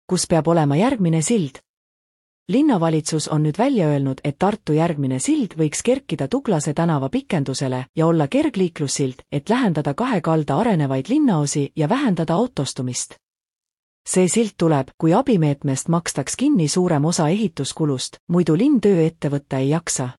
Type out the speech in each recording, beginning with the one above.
kus peab olema järgmine sild. Linnavalitsus on nüüd välja öelnud, et Tartu järgmine sild võiks kerkida Tuglase tänava pikendusele ja olla kergliiklussild, et lähendada kahe kalda arenevaid linnaosi ja vähendada autostumist. See sild tuleb, kui abimeetmest makstaks kinni suurem osa ehituskulust, muidu linn töö ette võtta ei jaksa.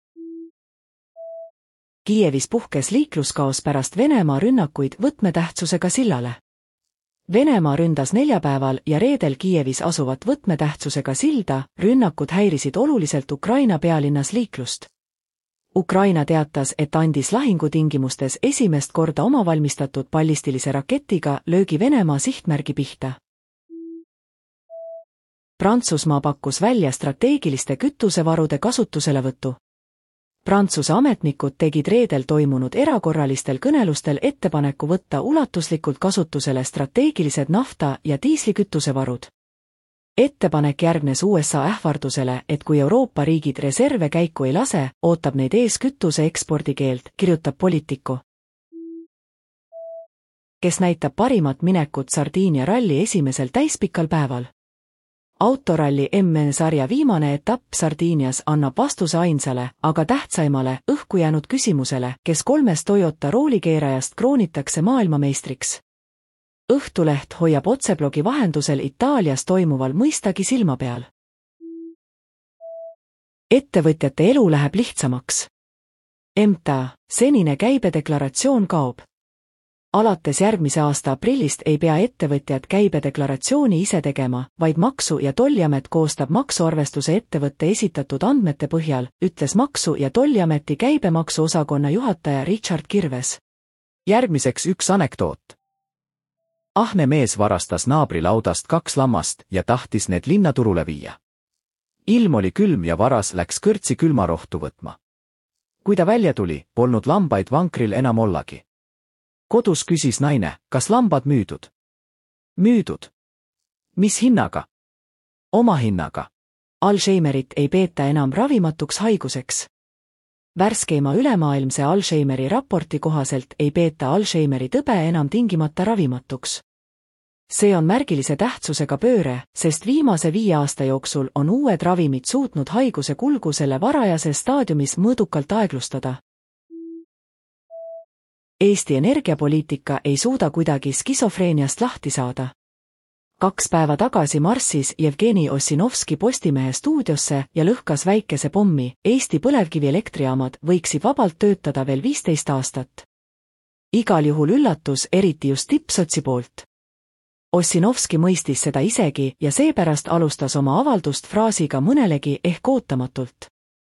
Kiievis puhkes liikluskaos pärast Venemaa rünnakuid võtmetähtsusega sillale. Venemaa ründas neljapäeval ja reedel Kiievis asuvat võtmetähtsusega silda, rünnakud häirisid oluliselt Ukraina pealinnas liiklust. Ukraina teatas, et andis lahingutingimustes esimest korda omavalmistatud ballistilise raketiga löögi Venemaa sihtmärgi pihta. Prantsusmaa pakkus välja strateegiliste kütusevarude kasutuselevõttu. Prantsuse ametnikud tegid reedel toimunud erakorralistel kõnelustel ettepaneku võtta ulatuslikult kasutusele strateegilised nafta- ja diislikütusevarud. Ettepanek järgnes USA ähvardusele, et kui Euroopa riigid reserve käiku ei lase, ootab neid ees kütuse ekspordikeeld, kirjutab Politico, kes näitab parimat minekut Sardiinia ralli esimesel täispikal päeval. Autoralli MN-sarja viimane etapp Sardiinias annab vastuse ainsale, aga tähtsaimale, õhku jäänud küsimusele, kes 3 Toyota roolikeerajast kroonitakse maailmameistriks. Õhtuleht hoiab otseblogi vahendusel Itaalias toimuval mõistagi silma peal. Ettevõtjate elu läheb lihtsamaks. MTA, senine käibedeklaratsioon kaob. Alates järgmise aasta aprillist ei pea ettevõtjad käibedeklaratsiooni ise tegema, vaid Maksu- ja Tolliamet koostab maksuarvestuse ettevõtte esitatud andmete põhjal, ütles Maksu- ja Tolliameti käibemaksuosakonna juhataja Richard Kirves. Järgmiseks üks anekdoot. Ahne mees varastas naabri laudast 2 lammast ja tahtis need linnaturule viia. Ilm oli külm ja varas läks kõrtsi külmarohtu võtma. Kui ta välja tuli, polnud lambaid vankril enam ollagi. Kodus küsis naine, kas lambad müüdud? Müüdud. Mis hinnaga? Oma hinnaga. Alzheimerit ei peeta enam ravimatuks haiguseks. Värskeima ülemaailmse Alzheimeri raporti kohaselt ei peeta Alzheimeri tõbe enam tingimata ravimatuks. See on märgilise tähtsusega pööre, sest viimase 5 aasta jooksul on uued ravimid suutnud haiguse kulgu selle varajases staadiumis mõõdukalt aeglustada. Eesti energiapoliitika ei suuda kuidagi skisofreeniast lahti saada. 2 päeva tagasi marssis Jevgeni Ossinovski Postimehe stuudiosse ja lõhkas väikese pommi. Eesti põlevkivielektrijaamad võiksid vabalt töötada veel 15 aastat. Igal juhul üllatus, eriti just tippsotsi poolt. Ossinovski mõistis seda isegi ja seepärast alustas oma avaldust fraasiga mõnelegi ehk ootamatult.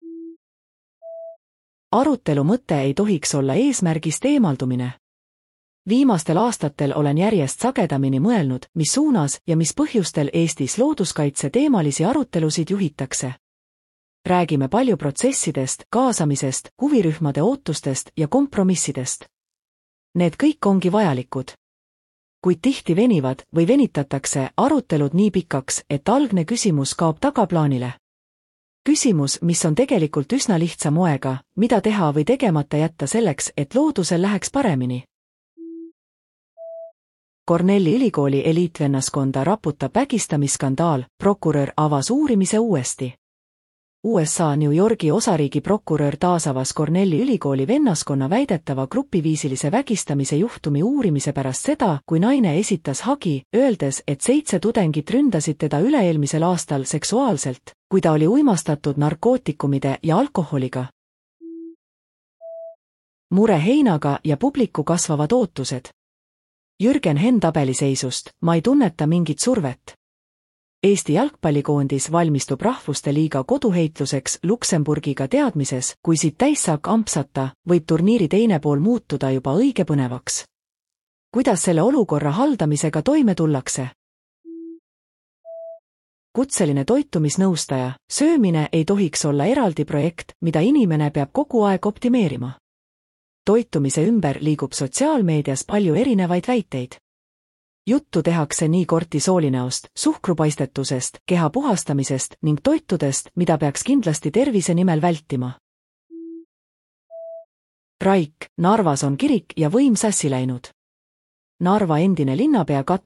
Arutelu mõte ei tohiks olla eesmärgist eemaldumine. Viimastel aastatel olen järjest sagedamini mõelnud, mis suunas ja mis põhjustel Eestis looduskaitse teemalisi arutelusid juhitakse. Räägime palju protsessidest, kaasamisest, huvirühmade ootustest ja kompromissidest. Need kõik ongi vajalikud. Kuid tihti venivad või venitatakse arutelud nii pikaks, et algne küsimus kaob tagaplaanile. Küsimus, mis on tegelikult üsna lihtsa moega, mida teha või tegemata jätta selleks, et loodusel läheks paremini. Cornelli ülikooli eliitvennaskonda raputab vägistamisskandaal, prokurör avas uurimise uuesti. USA New Yorgi osariigi prokurör taasavas Cornelli ülikooli vennaskonna väidetava grupiviisilise vägistamise juhtumi uurimise pärast seda, kui naine esitas hagi, öeldes, et 7 tudengit ründasid teda üle-eelmisel aastal seksuaalselt, kui ta oli uimastatud narkootikumide ja alkoholiga. Mure heinaga ja publiku kasvavad ootused. Jürgen Henn tabeliseisust, ma ei tunneta mingit survet. Eesti jalgpallikoondis valmistub rahvuste liiga koduheitluseks Luksemburgiga teadmises, kui siit täis saab ampsata, võib turniiri teine pool muutuda juba õige põnevaks. Kuidas selle olukorra haldamisega toime tullakse? Kutseline toitumisnõustaja, söömine ei tohiks olla eraldi projekt, mida inimene peab kogu aeg optimeerima. Toitumise ümber liigub sotsiaalmeedias palju erinevaid väiteid. Juttu tehakse nii kortisoolineost, suhkrupaistetusest, keha puhastamisest ning toitudest, mida peaks kindlasti tervise nimel vältima. Raik, Narvas on kirik ja võim sassi läinud. Narva endine linnapea